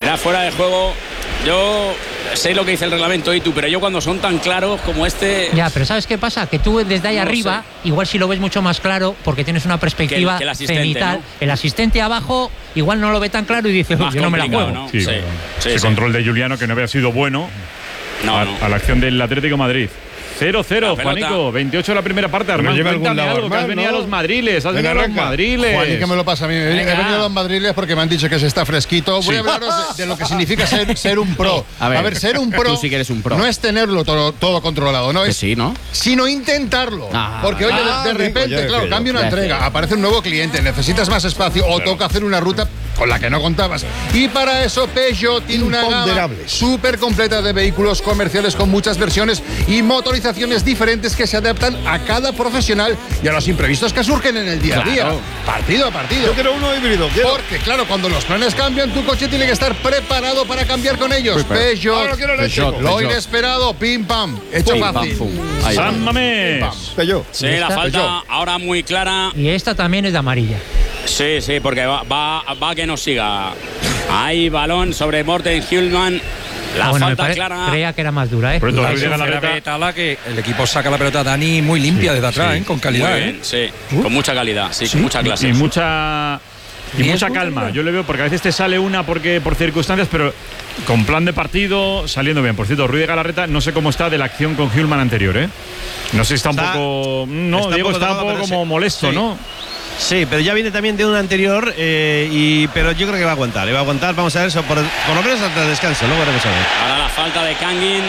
Era fuera de juego. Yo sé lo que dice el reglamento y tú, pero yo cuando son tan claros como este... Ya, pero ¿sabes qué pasa? Que tú desde ahí arriba, igual si lo ves mucho más claro, porque tienes una perspectiva que el asistente, cenital. ¿No? El asistente abajo igual no lo ve tan claro y dice, yo no me la juego. ¿No? Sí, ese control de Juliano que no había sido bueno a la acción del Atlético de Madrid. 0-0, Juanico, 28 la primera parte. Armando, cuéntame algo, que has venido a los Madriles. Has venido a los Madriles. Juanico me lo pasa a mí. He venido a los Madriles porque me han dicho que se está fresquito. Voy a hablaros de lo que significa ser un pro. A ver, ser un pro. Tú sí que eres un pro. No es tenerlo todo controlado, ¿no? Que sí, ¿no? Sino intentarlo. Porque, oye, de repente, claro, cambia una entrega, aparece un nuevo cliente, necesitas más espacio o toca hacer una ruta con la que no contabas. Y para eso Peugeot tiene una gama súper completa de vehículos comerciales con muchas versiones y motorizaciones diferentes que se adaptan a cada profesional y a los imprevistos que surgen en el día a día. Partido a partido. Yo quiero uno híbrido. Porque, claro, cuando los planes cambian, tu coche tiene que estar preparado para cambiar con ellos. Peugeot. Lo inesperado. Pim, pam. Hecho fácil. San Mamés. Sí, la falta ahora muy clara. Y esta también es de amarilla. Sí, porque va a que nos siga. Hay balón sobre Morten Hjulmand. La falta clara. Creía que era más dura, ¿eh? Que el equipo saca la pelota Dani muy limpia desde atrás, con calidad. Muy bien, sí, con mucha calidad, con mucha clase. Y mucha calma. Yo le veo, porque a veces te sale una por circunstancias, pero con plan de partido, saliendo bien. Por cierto, Ruiz de Galarreta, no sé cómo está de la acción con Hjulmand anterior, ¿eh? No sé si está un poco... No, Diego está un poco como molesto, ¿no? Sí, pero ya viene también de una anterior, pero yo creo que va a aguantar. Vamos a ver eso, por lo menos hasta el descanso, luego veremos a ver. Ahora la falta de Kangin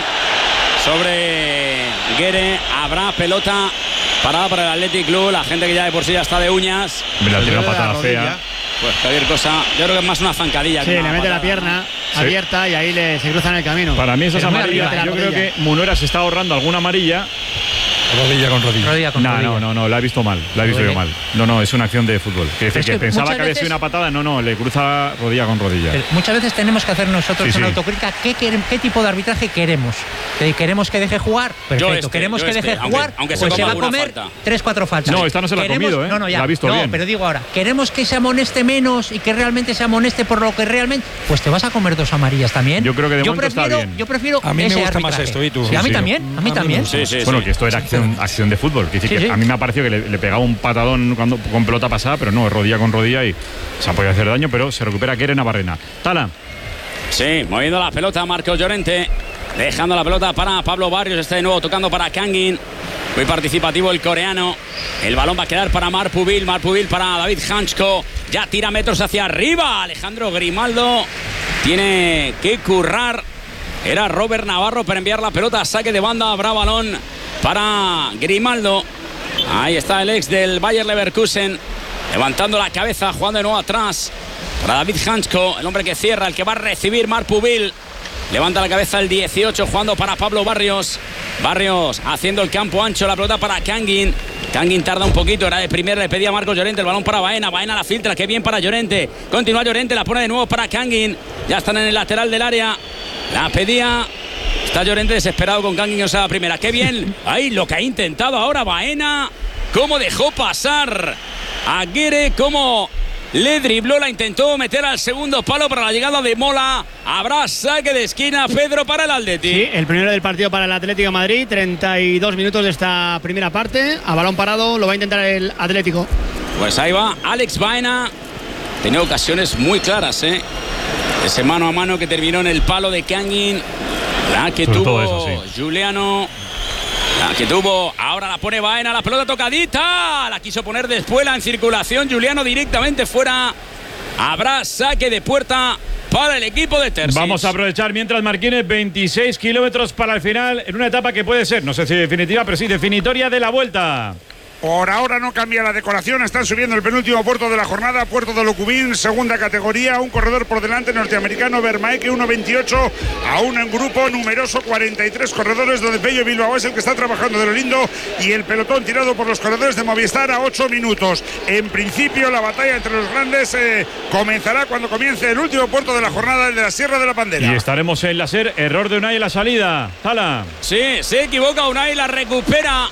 sobre Guerre. Habrá pelota parada para el Athletic Club. La gente que ya de por sí ya está de uñas. Me la tira una patada fea. Pues cualquier cosa, yo creo que es más una zancadilla. Sí, le mete la pierna abierta y ahí se cruzan el camino. Para mí eso es amarilla. Yo creo que Munuera se está ahorrando alguna amarilla. Rodilla con rodilla. No, la he visto mal. La he visto yo mal. No, es una acción de fútbol. Que pensaba que había sido una patada, le cruza rodilla con rodilla. Muchas veces tenemos que hacer nosotros una autocrítica. ¿Qué tipo de arbitraje queremos? ¿Queremos que deje jugar? Perfecto. ¿Queremos que deje jugar? Aunque pues se va a comer 3-4 faltas. No, esta no se la ha comido, ¿eh? La ha visto bien. Pero digo ahora, ¿queremos que se amoneste menos y que realmente se amoneste por lo que realmente? Pues te vas a comer 2 amarillas también. Yo creo que de momento está bien. Yo prefiero a mí me gusta arbitraje. más esto, ¿y tú? Sí, a mí también. Bueno, que esto era acción de fútbol. A mí me ha parecido que le pegaba un patadón con pelota pasada, pero no, rodilla con rodilla y se ha podido hacer daño, pero se recupera Guerre Navarrena. Tala. Sí, moviendo la pelota Marcos Llorente, dejando la pelota para Pablo Barrios, está de nuevo tocando para Kangin. Muy participativo el coreano. El balón va a quedar para Marpuvil para David Hanchko. Ya tira metros hacia arriba. Alejandro Grimaldo tiene que currar. Era Robert Navarro para enviar la pelota a saque de banda. Habrá balón para Grimaldo. Ahí está el ex del Bayer Leverkusen, levantando la cabeza, jugando de nuevo atrás para David Hanchko, el hombre que cierra, el que va a recibir Marpuvil. Levanta la cabeza el 18, jugando para Pablo Barrios. Barrios haciendo el campo ancho, la pelota para Kangin. Kangin tarda un poquito, era de primera, le pedía a Marcos Llorente, el balón para Baena. Baena la filtra, qué bien para Llorente. Continúa Llorente, la pone de nuevo para Kangin. Ya están en el lateral del área. La pedía. Está Llorente desesperado con Kangin, o sea, la primera. ¡Qué bien! Ahí lo que ha intentado ahora Baena. Cómo dejó pasar a Guerre, cómo le dribló, la intentó meter al segundo palo para la llegada de Mola. Habrá saque de esquina, Pedro, para el Atleti. Sí, el primero del partido para el Atlético de Madrid. 32 minutos de esta primera parte. A balón parado lo va a intentar el Atlético. Pues ahí va Alex Baena. Tenía ocasiones muy claras, ¿eh? Ese mano a mano que terminó en el palo de Kangin. La que tuvo Juliano. La que tuvo. Ahora la pone Baena. La pelota tocadita. La quiso poner de espuela en circulación. Juliano directamente fuera. Habrá saque de puerta para el equipo de Terzic. Vamos a aprovechar mientras Marquines. 26 kilómetros para el final. En una etapa que puede ser, no sé si definitiva, pero sí definitoria de la Vuelta. Por ahora no cambia la decoración, están subiendo el penúltimo puerto de la jornada, Puerto de Locubín, segunda categoría, un corredor por delante norteamericano, Vermaeke 1.28, aún en grupo numeroso, 43 corredores, donde Pello Bilbao es el que está trabajando de lo lindo y el pelotón tirado por los corredores de Movistar a 8 minutos. En principio la batalla entre los grandes comenzará cuando comience el último puerto de la jornada, el de la Sierra de la Pandera. Y estaremos en la SER, error de Unai en la salida. Tala. Sí, se equivoca Unai, la recupera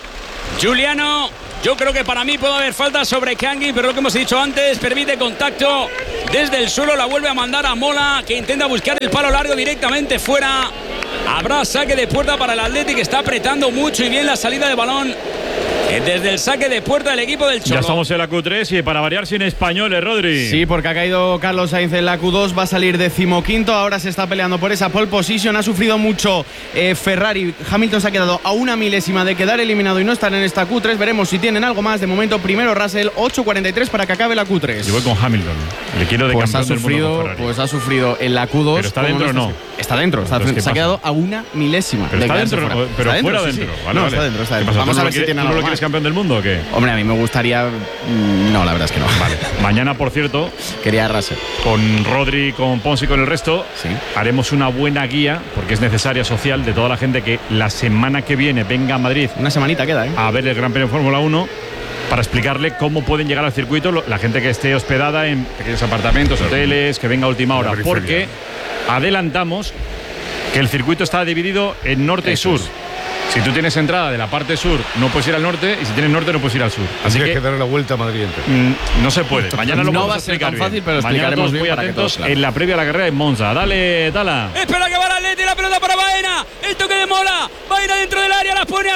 Juliano. Yo creo que para mí puede haber falta sobre Kangin, pero lo que hemos dicho antes, permite contacto desde el suelo, la vuelve a mandar a Mola, que intenta buscar el palo largo directamente fuera. Habrá saque de puerta para el Athletic, que está apretando mucho y bien la salida de balón desde el saque de puerta del equipo del Cholo. Ya estamos en la Q3 y para variar sin españoles, Rodri. Sí, porque ha caído Carlos Sainz en la Q2, va a salir 15º, ahora se está peleando por esa pole position, ha sufrido mucho Ferrari, Hamilton se ha quedado a una milésima de quedar eliminado y no estar en esta Q3, veremos si tienen algo más. De momento primero Russell, 8.43 para que acabe la Q3. Yo voy con Hamilton, le quiero de campeón del mundo con Ferrari. Pues ha sufrido en la Q2. ¿Pero está dentro o no? Está dentro, se ha quedado a una milésima. ¿Pero está dentro? Pero está fuera dentro. dentro. Sí. Vale, no, vale. está dentro, está dentro. ¿Qué pasa? Vamos a ver si tiene algo ¿Tú lo quieres campeón del mundo o qué? Hombre, a mí me gustaría... No, la verdad es que no. Vale. Mañana, por cierto, quería Russell. Con Rodri, con Pons y con el resto, sí, haremos una buena guía, porque es necesaria, social, de toda la gente que la semana que viene venga a Madrid. Una semanita queda, a ver el Gran Premio de Fórmula 1, para explicarle cómo pueden llegar al circuito la gente que esté hospedada en pequeños apartamentos, hoteles, que venga a última hora, porque adelantamos que el circuito está dividido en norte y sur. Si tú tienes entrada de la parte sur, no puedes ir al norte, y si tienes norte, no puedes ir al sur. Así que darle la vuelta a Madrid entero. No se puede. Mañana lo vamos a explicar bien. Fácil, pero mañana explicaremos muy bien para atentos que todos, claro, en la previa a la carrera de Monza. Dale, Tala. Espera que va el Atleti, la pelota para Baena. El toque de Mola. Baena dentro del área, la pone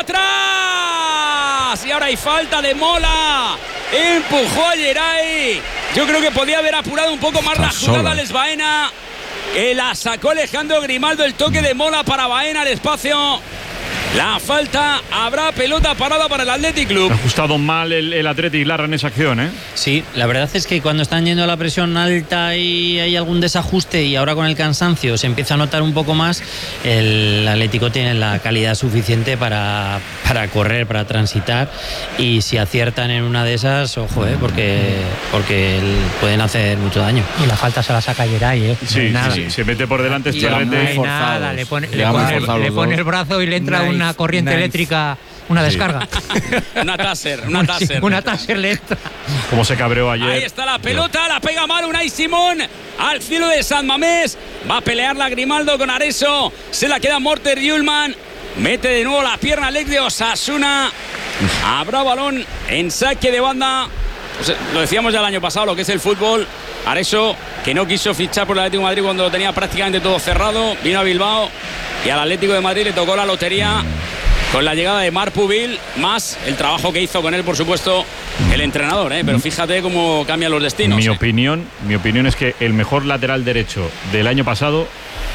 atrás. Y ahora hay falta de Mola. Empujó a Geray. Yo creo que podía haber apurado un poco más la jugada Les Baena. La sacó Alejandro Grimaldo. El toque de Mola para Baena al espacio. La falta, habrá pelota parada para el Athletic Club. Ha ajustado mal el Athletic, Larra, en esa acción, ¿eh? Sí, la verdad es que cuando están yendo a la presión alta y hay algún desajuste y ahora con el cansancio se empieza a notar un poco más, el Atlético tiene la calidad suficiente para correr, para transitar, y si aciertan en una de esas, ojo, porque pueden hacer mucho daño. Y la falta se la saca Geray, Sí, sí, se mete por delante Estirrete. Le pone el brazo y le entra una corriente eléctrica, una descarga. Una taser. Una taser lenta. Como se cabreó ayer. Ahí está la pelota, la pega mal Unai Simón al cielo de San Mamés. Va a pelear la Grimaldo con Areso. Se la queda Morter Yulman. Mete de nuevo la pierna Alex de Osasuna. Habrá balón en saque de banda. Pues lo decíamos ya el año pasado, lo que es el fútbol. Areso, que no quiso fichar por el Atlético de Madrid cuando lo tenía prácticamente todo cerrado, vino a Bilbao y al Atlético de Madrid le tocó la lotería con la llegada de Marc Pubil, más el trabajo que hizo con él, por supuesto, el entrenador, pero fíjate cómo cambian los destinos. Mi opinión es que el mejor lateral derecho del año pasado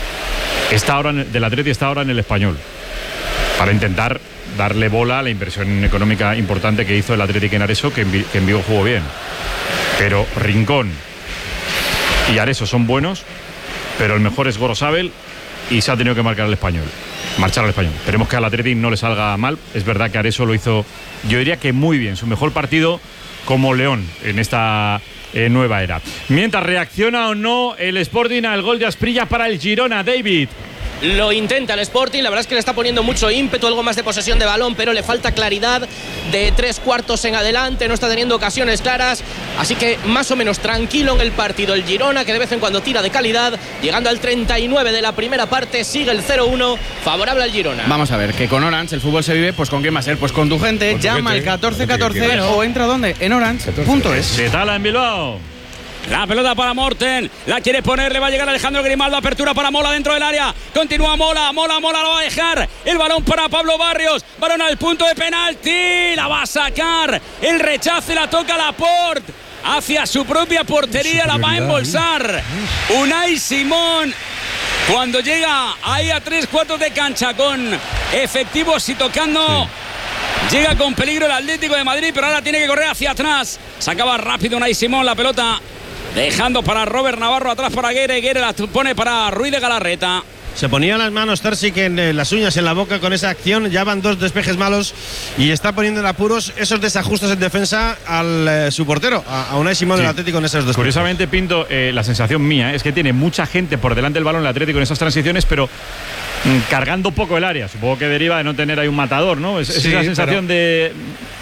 del Atleti está ahora en el Español, para intentar darle bola a la inversión económica importante que hizo el Atlético en Areso, que en Vigo jugó bien. Pero Rincón y Areso son buenos, pero el mejor es Gorosabel y se ha tenido que marchar al Español. Esperemos que al Atlético no le salga mal. Es verdad que Areso lo hizo, yo diría que muy bien, su mejor partido como León en esta nueva era. Mientras reacciona o no el Sporting al gol de Asprilla para el Girona, David. Lo intenta el Sporting, la verdad es que le está poniendo mucho ímpetu, algo más de posesión de balón, pero le falta claridad de 3/4 en adelante, no está teniendo ocasiones claras, así que más o menos tranquilo en el partido el Girona, que de vez en cuando tira de calidad, llegando al 39 de la primera parte, sigue el 0-1, favorable al Girona. Vamos a ver, que con Orange el fútbol se vive, pues ¿con quién va a ser? Pues con tu gente, llama al 1414 o entra ¿dónde? En Orange.es. ¿Qué tal en Bilbao? La pelota para Morten, la quiere poner, le va a llegar Alejandro Grimaldo, apertura para Mola dentro del área, continúa Mola la va a dejar, el balón para Pablo Barrios, balón al punto de penalti, la va a sacar, el rechace la toca Laporte, hacia su propia portería, la va a embolsar Unai Simón, cuando llega ahí a 3/4 de cancha con efectivos y tocando. Llega con peligro el Atlético de Madrid, pero ahora tiene que correr hacia atrás. Sacaba rápido Unai Simón la pelota, dejando para Robert Navarro, atrás para Guerre la pone para Ruiz de Galarreta. Se ponía las manos Terzic en las uñas en la boca con esa acción. Ya van 2 despejes malos y está poniendo en apuros esos desajustes en defensa al su portero, a Unai Simón del Atlético en esos despejes. Curiosamente, Pinto, la sensación mía es que tiene mucha gente por delante del balón el Atlético en esas transiciones, pero cargando poco el área. Supongo que deriva de no tener ahí un matador, ¿no? Es esa sensación de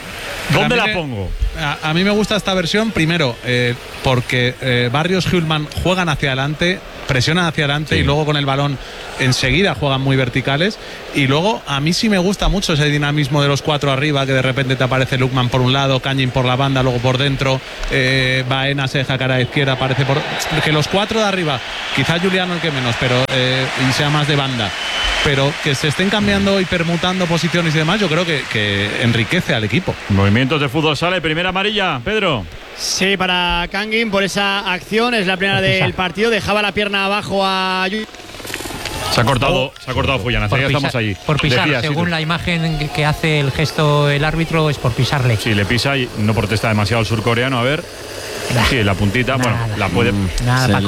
¿Dónde la pongo? A mí me gusta esta versión, primero, porque Barrios y Hjulmand juegan hacia adelante, presionan hacia adelante y luego con el balón enseguida juegan muy verticales. Y luego a mí sí me gusta mucho ese dinamismo de los 4 arriba, que de repente te aparece Lukman por un lado, Kangin por la banda, luego por dentro, Baena se deja cara a la izquierda, aparece por... Que los 4 de arriba, quizás Juliano el que menos, pero y sea más de banda, pero que se estén cambiando y permutando posiciones y demás, yo creo que enriquece al equipo. Movimientos de fútbol sala, primera amarilla, Pedro. Sí, para Kangin por esa acción, es la primera del partido, dejaba la pierna abajo a... Se ha cortado Fullana, ya estamos allí. Por pisar, según la imagen que hace el gesto el árbitro, es por pisarle. Sí, le pisa y no protesta demasiado el surcoreano, a ver. Sí, la puntita, bueno, la puede... Nada,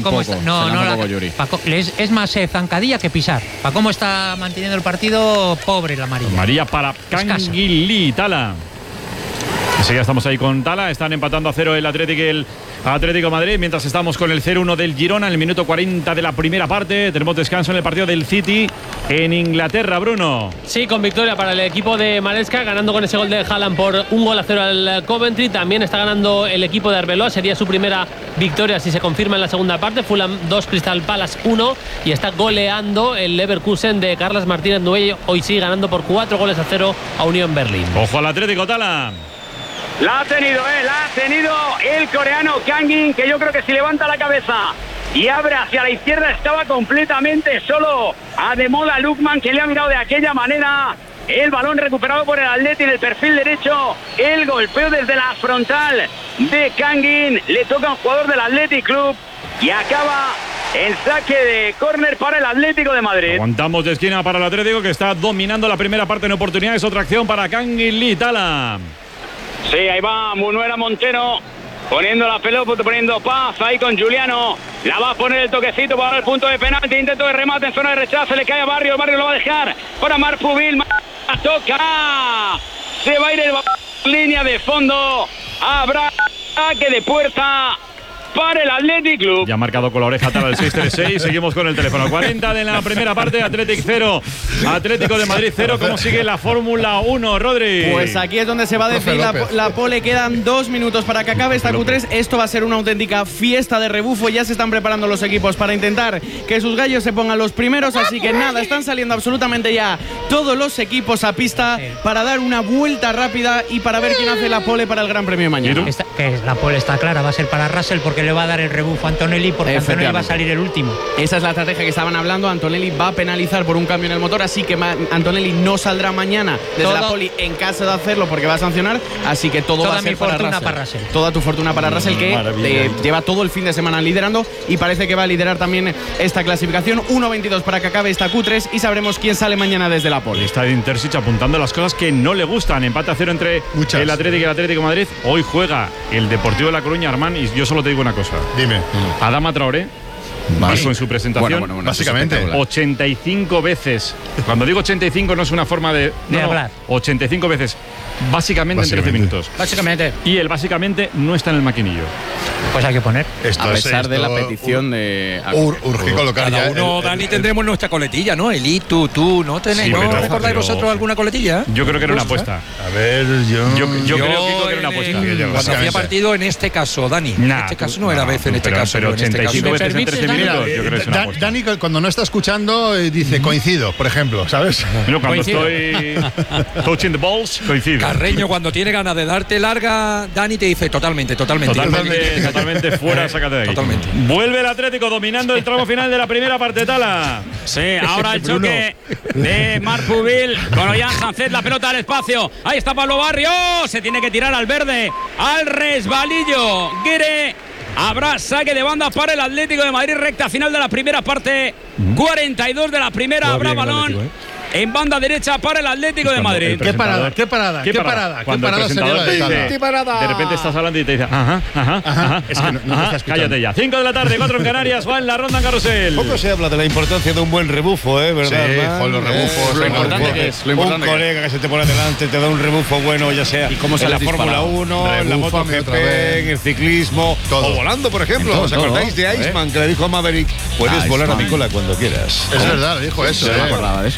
es más zancadilla que pisar. Para cómo está manteniendo el partido, pobre la amarilla. Amarilla para Kangin Lee, Tala. Enseguida estamos ahí con Tala, están empatando a 0 el Atlético Madrid, mientras estamos con el 0-1 del Girona en el minuto 40 de la primera parte. Tenemos descanso en el partido del City en Inglaterra, Bruno. Sí, con victoria para el equipo de Maresca, ganando con ese gol de Haaland por 1-0 al Coventry. También está ganando el equipo de Arbeloa, sería su primera victoria si se confirma en la segunda parte. Fulham 2, Crystal Palace 1, y está goleando el Leverkusen de Carlos Martínez Nuey. Hoy sí ganando por 4-0 a Unión Berlín. Ojo al Atlético, Tala. La ha tenido el coreano Kangin, que yo creo que si levanta la cabeza y abre hacia la izquierda estaba completamente solo. Ademola Lukman, que le ha mirado de aquella manera. El balón recuperado por el Atleti en el perfil derecho. El golpeo desde la frontal de Kangin. Le toca a un jugador del Athletic Club y acaba el saque de córner para el Atlético de Madrid. Aguantamos de esquina para el Atlético, que está dominando la primera parte en oportunidades. Otra acción para Kangin Lee, Tala. Sí, ahí va Munuera Montero poniendo la pelota, poniendo paz ahí con Juliano. La va a poner el toquecito para el punto de penalti. Intento de remate en zona de rechazo. Le cae a Barrio. Barrio lo va a dejar para Marpubil. Toca. Se va a ir el línea de fondo. Habrá ataque de puerta para el Athletic Club. Ya ha marcado con la oreja Tala el 6-3-6. Seguimos con el teléfono. 40 de la primera parte. Athletic 0, Atlético de Madrid 0. ¿Cómo sigue la Fórmula 1, Rodri? Pues aquí es donde se va a decir la pole. Quedan 2 minutos para que acabe esta Q3. Esto va a ser una auténtica fiesta de rebufo. Ya se están preparando los equipos para intentar que sus gallos se pongan los primeros. Así que nada, están saliendo absolutamente ya todos los equipos a pista para dar una vuelta rápida y para ver quién hace la pole para el Gran Premio de mañana. La pole está clara, va a ser para Russell, porque le va a dar el rebufo a Antonelli, porque Antonelli va a salir el último. Esa es la estrategia que estaban hablando. Antonelli va a penalizar por un cambio en el motor, así que Antonelli no saldrá mañana desde la poli en caso de hacerlo, porque va a sancionar. Así que todo va a ser para Russell. Toda tu fortuna para Russell, que lleva todo el fin de semana liderando y parece que va a liderar también esta clasificación. 1.22 para que acabe esta Q3 y sabremos quién sale mañana desde la poli. Está Intersich apuntando las cosas que no le gustan. Empate a 0 entre el Atlético y el Atlético de Madrid. Hoy juega el Deportivo de La Coruña, Armán, y yo solo te digo una cosa. Dime. Adama Traoré dijo en su presentación, básicamente 85 veces. Cuando digo 85 no es una forma de hablar. 85 veces. Básicamente en 13 minutos. Básicamente. Y el básicamente no está en el maquinillo. Pues hay que poner. A pesar de la petición de... Urge colocar cada uno, Dani, tendremos nuestra coletilla, ¿no? Eli, tú, ¿no tenéis? Sí, ¿No recordáis vosotros alguna coletilla? Yo creo que era una apuesta. A ver, yo creo que era una apuesta. Cuando hacía partido en este caso, Dani. En este caso no era vez en este caso. Pero 85 veces en 13 minutos, yo creo que es una apuesta. Dani, cuando no está escuchando, dice coincido, por ejemplo, ¿sabes? Cuando estoy touching the balls, coincido. Carreño, cuando tiene ganas de darte larga, Dani te dice totalmente fuera, sácate de aquí. Totalmente. Vuelve el Atlético dominando el tramo final de la primera parte, Tala. Sí, ahora el choque de Marpubil con Ollán Sánchez, la pelota al espacio. Ahí está Pablo Barrio, se tiene que tirar al verde, al resbalillo. Guire. Habrá saque de banda para el Atlético de Madrid, recta final de la primera parte. 42 de la primera, habrá balón en banda derecha para el Atlético de Madrid. ¿Qué parada? Cuando el presentador te dice, de repente estás hablando y te dice, es que no te está escuchando. Cállate ya. 5 de la tarde, 4 en Canarias, va en la ronda en Carrusel. Poco se habla de la importancia de un buen rebufo, ¿verdad? Sí, con los rebufos. Lo importante que es. Un colega que se te pone delante te da un rebufo bueno, ya sea en la Fórmula 1, en la MotoGP, en el ciclismo, o volando, por ejemplo. ¿Os acordáis de Iceman, que le dijo a Maverick, puedes volar a mi cola cuando quieras? Es verdad, dijo eso. No me acordaba de eso. Es una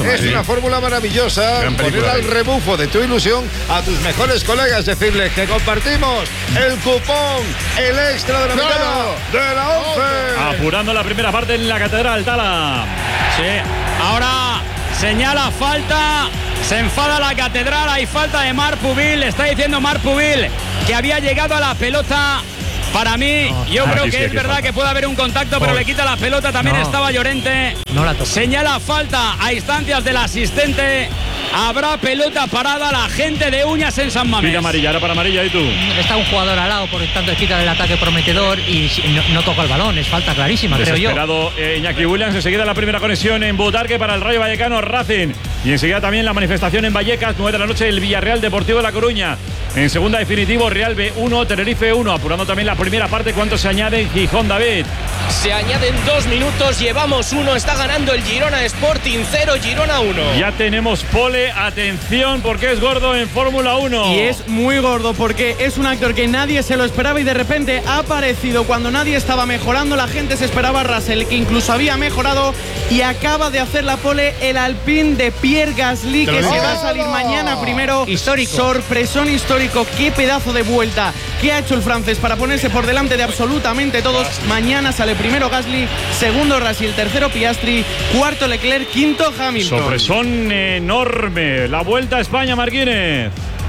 fórmula maravillosa, poner al rebufo de tu ilusión a tus mejores colegas, decirles que compartimos el cupón, el extra de la mitad de la 11. Apurando la primera parte en la Catedral, Tala. Sí, ahora señala falta, se enfada la Catedral, hay falta de Marc Pubil, está diciendo Marc Pubil que había llegado a la pelota. Para mí, yo creo que es verdad que puede haber un contacto, pero le quita la pelota. También estaba Llorente. No la toca. Señala falta a instancias del asistente. Habrá pelota parada. La gente de Uñas en San Mamés. Mira amarilla, ahora para amarilla, ¿y tú? Está un jugador al lado, por lo tanto quita el ataque prometedor y no toca el balón. Es falta clarísima, creo yo. Desesperado Iñaki Williams. Enseguida la primera conexión en Butarque para el Rayo Vallecano Racing. Y enseguida también la manifestación en Vallecas, 9 de la noche, el Villarreal Deportivo de La Coruña. En segunda definitivo, Real B1, Tenerife 1. Apurando también la primera parte. ¿Cuánto se añade en Gijón, David? Se añaden 2 minutos, llevamos 1. Está ganando el Girona Sporting 0, Girona 1. Ya tenemos pole, atención, porque es gordo en Fórmula 1. Y es muy gordo porque es un actor que nadie se lo esperaba y de repente ha aparecido cuando nadie estaba mejorando. La gente se esperaba a Russell, que incluso había mejorado, y acaba de hacer la pole el Alpine de Pierre Gasly, que se va a salir mañana primero. Histórico. Sorpresón histórico. Qué pedazo de vuelta que ha hecho el francés para ponerse por delante de absolutamente todos. Mañana sale primero Gasly, segundo Russell, tercero Piastri, cuarto Leclerc, quinto Hamilton. Sorpresón enorme. La Vuelta a España, Marquínez.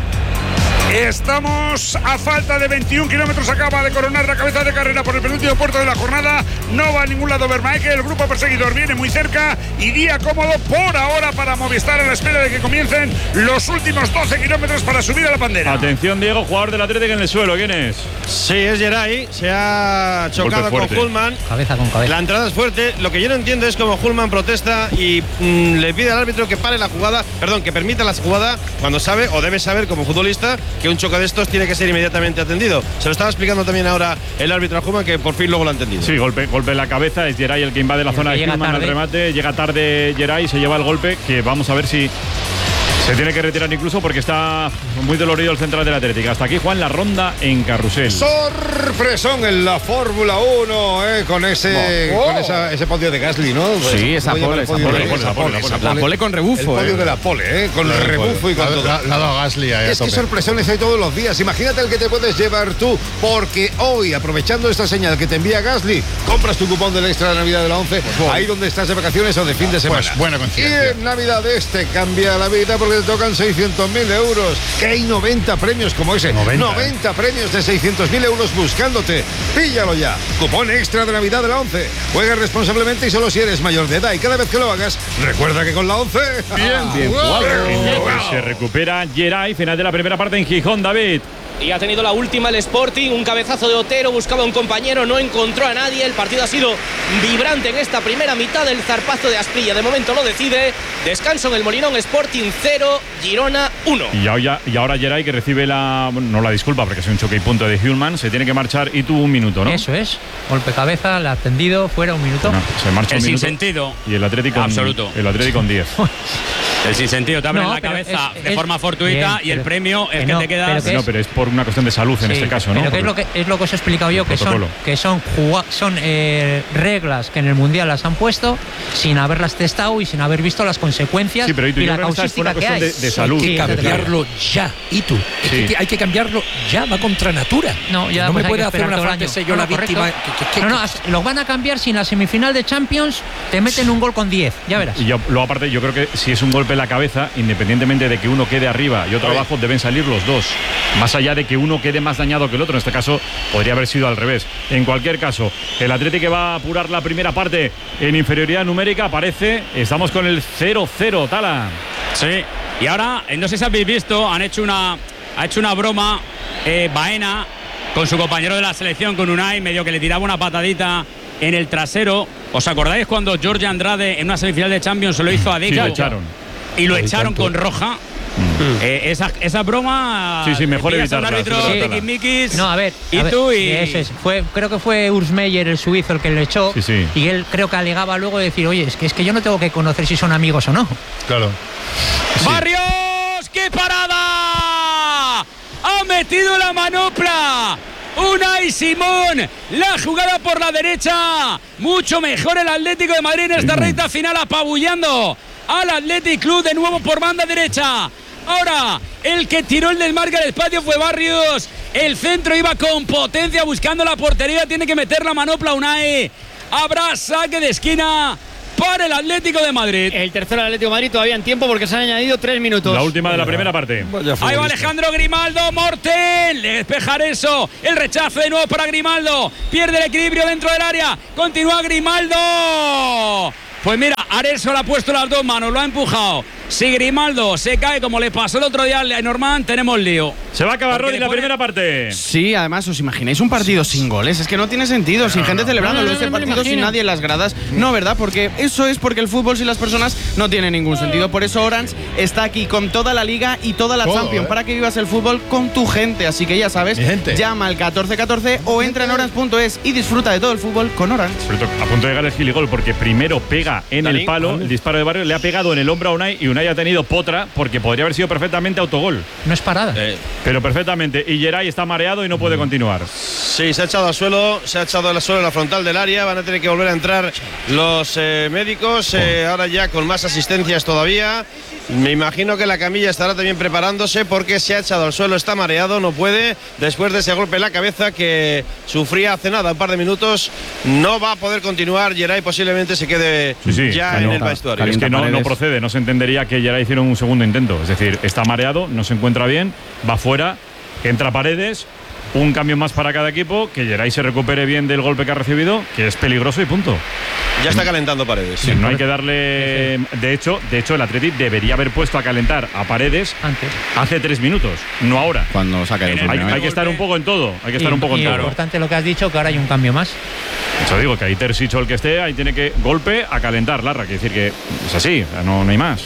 Estamos a falta de 21 kilómetros. Acaba de coronar la cabeza de carrera por el penúltimo puerto de la jornada. No va a ningún lado Vermaeke. El grupo perseguidor viene muy cerca y día cómodo por ahora para Movistar, a la espera de que comiencen los últimos 12 kilómetros para subir a la bandera. Atención, Diego, jugador del Atlético en el suelo. ¿Quién es? Sí, es Geray. Se ha chocado con Hullman. Cabeza con cabeza. La entrada es fuerte. Lo que yo no entiendo es cómo Hullman protesta y le pide al árbitro que pare la jugada, perdón, que permita la jugada, cuando sabe o debe saber como futbolista que un choque de estos tiene que ser inmediatamente atendido. Se lo estaba explicando también ahora el árbitro a Hullman, que por fin luego lo ha entendido. Sí, golpe en la cabeza. Es Geray el que invade la zona de Hullman al remate. Llega tarde Geray, se lleva el golpe, que vamos a ver si se tiene que retirar incluso porque está muy dolorido el central del Atlético. Hasta aquí, Juan, la ronda en carrusel. Sorpresón en la Fórmula 1, con ese podio de Gasly, ¿no? Sí, esa pole con rebufo. El podio de la pole, con el rebufo y con todo. La ha dado Gasly ahí. Es que sorpresones hay todos los días. Imagínate el que te puedes llevar tú, porque hoy, aprovechando esta señal que te envía Gasly, compras tu cupón del extra de Navidad de la 11, ahí donde estás de vacaciones o de fin de semana. Pues buena conciencia. Y en Navidad cambia la vida porque te tocan 600.000 euros. Que hay 90 premios como ese. 90 premios de 600.000 euros buscándote. Píllalo ya. Cupón extra de Navidad de la 11. Juega responsablemente y solo si eres mayor de edad. Y cada vez que lo hagas, recuerda que con la 11... Bien jugado. Se recupera Geray. Final de la primera parte en Gijón, David. Y ha tenido la última el Sporting, un cabezazo de Otero, buscaba un compañero, no encontró a nadie. El partido ha sido vibrante en esta primera mitad. El zarpazo de Asprilla de momento lo decide. Descanso en el Molinón, Sporting 0, Girona 1. Y ahora Geray, que recibe no la disculpa porque es un choque y punto de Hullman, se tiene que marchar y tú un minuto, ¿no? Eso es, golpe cabeza, la ha atendido, fuera un minuto. No, se marcha el un minuto. sinsentido. Y el Atlético absoluto. El Atlético con 10. El sinsentido te abre en la cabeza de forma fortuita y el premio es que te quedas. Pero es por una cuestión de salud en este caso, ¿no? Pero es lo que os he explicado yo, que son reglas que en el Mundial las han puesto sin haberlas testado y sin haber visto las consecuencias y la causística que hay. De salud. Hay que cambiarlo ya. ¿Y tú? Hay que cambiarlo ya, va contra natura. No me puede hacer una frase, sé yo la víctima. No, lo van a cambiar si en la semifinal de Champions te meten un gol con 10, ya verás. Y luego aparte, yo creo que si es un golpe en la cabeza, independientemente de que uno quede arriba y otro abajo, deben salir los dos. Más allá de que uno quede más dañado que el otro, en este caso podría haber sido al revés. En cualquier caso, el Atlético va a apurar la primera parte en inferioridad numérica, parece. Estamos con el 0-0, Tala. Sí, y ahora, no sé si habéis visto, ha hecho una broma Baena con su compañero de la selección, con Unai, medio que le tiraba una patadita en el trasero. ¿Os acordáis cuando Jorge Andrade en una semifinal de Champions se lo hizo a Deco? Sí, lo echaron. Y lo echaron con roja. Esa broma. Sí, mejor evitarla. No, a ver. Creo que fue Urs Meier, el suizo, el que lo echó. Sí. Y él creo que alegaba luego de decir, oye, es que yo no tengo que conocer si son amigos o no. Claro. Sí. ¡Barrios! ¡Qué parada! ¡Ha metido la manopla! Unai Simón, la jugada por la derecha. Mucho mejor el Atlético de Madrid en esta recta final, apabullando al Athletic Club de nuevo por banda derecha. Ahora, el que tiró el desmarque al espacio fue Barrios. El centro iba con potencia buscando la portería. Tiene que meter la manopla Unai. Habrá saque de esquina para el Atlético de Madrid. El tercero del Atlético de Madrid todavía en tiempo porque se han añadido 3 minutos. La última de la primera parte. Ahí va Alejandro Grimaldo, Morten, le despejar eso. El rechazo de nuevo para Grimaldo. Pierde el equilibrio dentro del área. Continúa Grimaldo. Pues mira, Areso le ha puesto las dos manos, lo ha empujado. Si Grimaldo se cae como le pasó el otro día a Norman, tenemos lío. Se va a acabar, Rodri, la primera parte. Sí, además, ¿os imagináis un partido sin goles? Es que no tiene sentido, sin gente celebrando ese partido, sin nadie en las gradas. No, ¿verdad? Porque eso es porque el fútbol sin las personas no tiene ningún sentido. Por eso Orange está aquí con toda la Liga y toda la Champions, para que vivas el fútbol con tu gente. Así que ya sabes, llama al 1414 o entra en orange.es y disfruta de todo el fútbol con Orange. A punto de llegar el giligol, porque primero pega en el palo, el disparo de Barrios, le ha pegado en el hombro a Unai y Unai ha tenido potra porque podría haber sido perfectamente autogol. No es parada. Pero perfectamente. Y Geray está mareado y no puede continuar. Sí, se ha echado al suelo, en la frontal del área. Van a tener que volver a entrar los médicos, ahora ya con más asistencias todavía. Me imagino que la camilla estará también preparándose porque se ha echado al suelo, está mareado, no puede. Después de ese golpe en la cabeza que sufría hace nada, un par de minutos, no va a poder continuar. Geray posiblemente se quede ya en el vestuario. Es que no procede, no se entendería que Geray hiciera un segundo intento. Es decir, está mareado, no se encuentra bien, va fuera, entra Paredes. Un cambio más para cada equipo, que Geray se recupere bien del golpe que ha recibido, que es peligroso y punto. Ya está calentando Paredes. Sí, no hay que darle... De hecho, el Atleti debería haber puesto a calentar a Paredes hace 3 minutos, no ahora. Cuando saca el hay que estar un poco en todo. Hay que estar un poco en todo. Es importante lo que has dicho, que ahora hay un cambio más. Eso digo, que ahí Terzic o el que esté, ahí tiene que golpe a calentar, Larra. Quiere decir que es así, no hay más.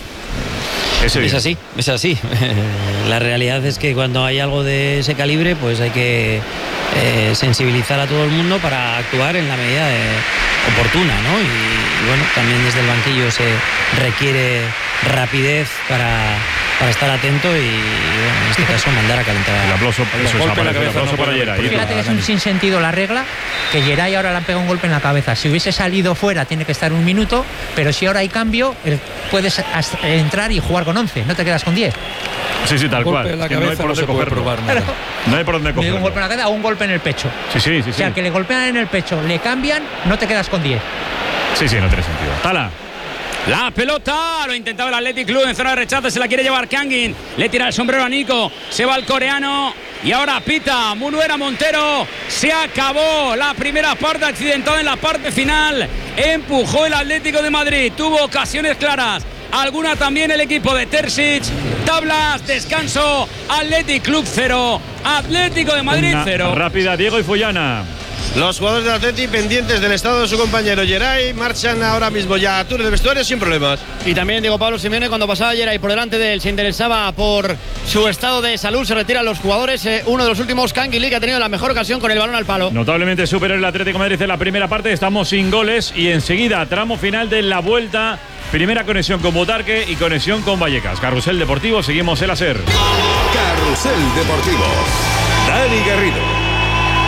Es así. La realidad es que cuando hay algo de ese calibre, pues hay que sensibilizar a todo el mundo para actuar en la medida oportuna, ¿no? Y bueno, también desde el banquillo se requiere rapidez para estar atento y bueno, en este caso mandar a calentar. El aplauso para Geray. Fíjate que es un sinsentido la regla, que Geray ahora le han pegado un golpe en la cabeza. Si hubiese salido fuera tiene que estar 1 minuto, pero si ahora hay cambio, puedes entrar y jugar con 11, no te quedas con 10. Sí, tal cual. No hay por dónde cogerlo. No hay por dónde cogerlo. Un golpe en la cabeza o un golpe en el pecho. Sí. O sea, que le golpean en el pecho, le cambian, no te quedas con 10. Sí, no tiene sentido. Tala. La pelota, lo intentaba el Athletic Club en zona de rechazo, se la quiere llevar Kangin, le tira el sombrero a Nico, se va el coreano y ahora pita Munuera Montero. Se acabó la primera parte, accidentada en la parte final, empujó el Atlético de Madrid, tuvo ocasiones claras, alguna también el equipo de Terzic. Tablas, descanso, Athletic Club 0, Atlético de Madrid 0. Rápida, Diego y Fullana. Los jugadores del Atleti pendientes del estado de su compañero Geray marchan ahora mismo ya a túnel de vestuario sin problemas. Y también Diego Pablo Simeone, cuando pasaba Geray por delante de él, se interesaba por su estado de salud, se retiran los jugadores. Uno de los últimos, Canguilí, que ha tenido la mejor ocasión con el balón al palo. Notablemente superior el Atlético de Madrid en la primera parte, estamos sin goles y enseguida tramo final de la vuelta. Primera conexión con Butarque y conexión con Vallecas. Carrusel Deportivo, seguimos el ASER. Carrusel Deportivo. Dani Garrido.